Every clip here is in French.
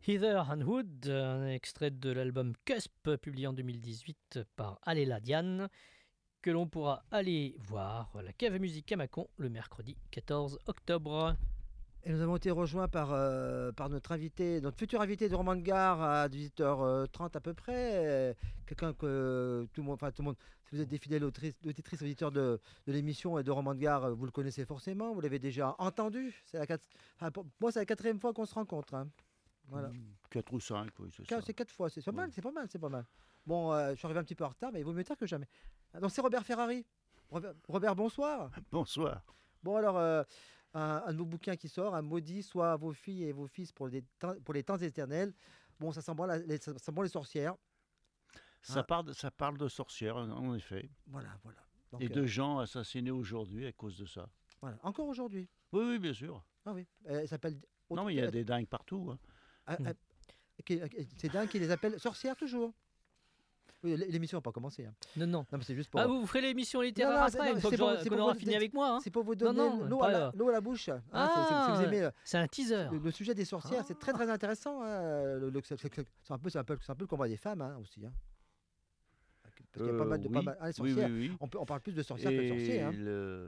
Heather Hanwood, un extrait de l'album Cusp, publié en 2018 par Aléla Diane, que l'on pourra aller voir à la Cave à musique à Mâcon le mercredi 14 octobre. Et nous avons été rejoints par notre invité, notre futur invité de Roman de Gare à 18h30 à peu près. Quelqu'un que tout le monde, si vous êtes des fidèles auditrices, auditeurs de l'émission et de Roman de Gare, vous le connaissez forcément, vous l'avez déjà entendu. Pour moi, c'est la quatrième fois qu'on se rencontre, hein. Voilà. 4 ou 5, oui, c'est ça. C'est 4 fois, c'est pas mal, c'est pas mal, c'est pas mal. Bon, je suis arrivé un petit peu en retard, mais il vaut mieux tard que jamais. Donc c'est Robert Ferrari. Robert, bonsoir. Bonsoir. Bon alors, un de vos bouquins qui sort, un maudit soit vos filles et vos fils pour les temps éternels. Bon, ça sent bon, ça sent bon les sorcières. Ça parle de sorcières, en effet. Voilà. Donc, et de gens assassinés aujourd'hui à cause de ça. Voilà, encore aujourd'hui. Oui, bien sûr. Ah oui, elle s'appelle... Non, mais il y a des dingues partout. Hein. C'est dingue qui les appelle sorcières toujours. Oui, l'émission n'a pas commencé. Hein. Non. Mais c'est juste pour... vous ferez l'émission littéraire après, une fois qu'on aura fini avec moi. Hein. C'est pour vous donner l'eau à la bouche. Si vous aimez, c'est un teaser. Le sujet des sorcières, c'est très intéressant. Hein. C'est un peu le combat des femmes hein, aussi. Hein. Parce qu'il y a pas mal de... les sorcières, oui. On parle plus de sorcières que de sorciers. Hein.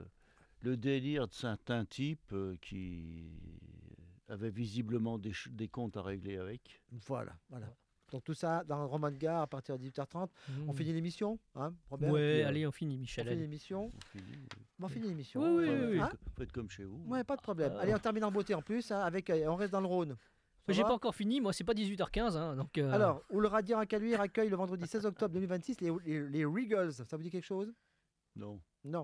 Le délire de certains types qui avaient visiblement des comptes à régler avec. Voilà. Donc tout ça dans le Roman de Gare à partir de 18h30. On finit l'émission, hein, Robert? Oui, allez, on finit, Michel. On finit l'émission. On finit l'émission. Oui. Faites comme chez vous. Ouais, pas de problème. Allez, on termine en beauté en plus, hein, on reste dans le Rhône. J'ai pas encore fini, moi c'est pas 18h15. Hein, donc, Alors, où le Radiant à Caluire accueille le vendredi 16 octobre 2026 les Regals. Ça vous dit quelque chose? Non.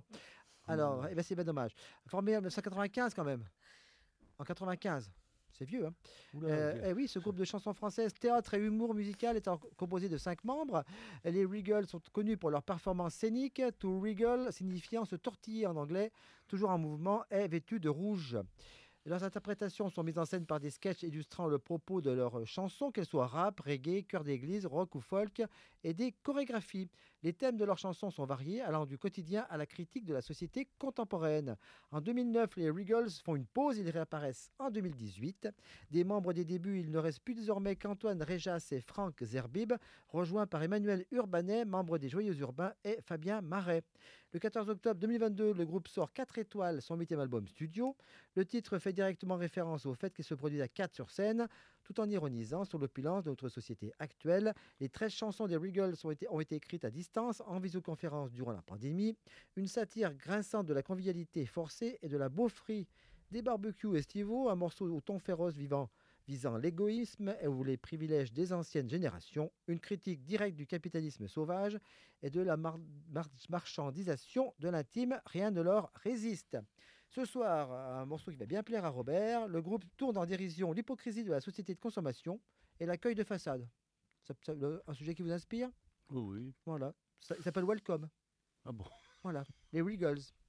Alors, c'est bien dommage. Formé en 1995 quand même. En 95. C'est vieux, hein. Oui, ce groupe de chansons françaises, théâtre et humour musical est composé de 5 membres. Les Regals sont connus pour leur performance scénique. To wriggle signifiant se tortiller en anglais, toujours en mouvement, est vêtu de rouge. Leurs interprétations sont mises en scène par des sketchs illustrant le propos de leurs chansons, qu'elles soient rap, reggae, chœur d'église, rock ou folk, et des chorégraphies. Les thèmes de leurs chansons sont variés, allant du quotidien à la critique de la société contemporaine. En 2009, les Regals font une pause, ils réapparaissent en 2018. Des membres des débuts, il ne reste plus désormais qu'Antoine Réjas et Franck Zerbib, rejoints par Emmanuel Urbanet, membre des Joyeux Urbains, et Fabien Marais. Le 14 octobre 2022, le groupe sort 4 étoiles, son 8e album studio. Le titre fait directement référence au fait qu'il se produit à 4 sur scène, tout en ironisant sur l'opulence de notre société actuelle. Les 13 chansons des Regals ont été écrites à distance, en visioconférence durant la pandémie. Une satire grinçante de la convivialité forcée et de la beaufrie des barbecues estivaux, un morceau au ton féroce visant l'égoïsme ou les privilèges des anciennes générations, une critique directe du capitalisme sauvage et de la marchandisation de l'intime, rien ne leur résiste. Ce soir, un morceau qui va bien plaire à Robert, le groupe tourne en dérision l'hypocrisie de la société de consommation et l'accueil de façade. Un sujet qui vous inspire? Oui. Voilà, il s'appelle Welcome. Ah bon? Voilà, les Regals.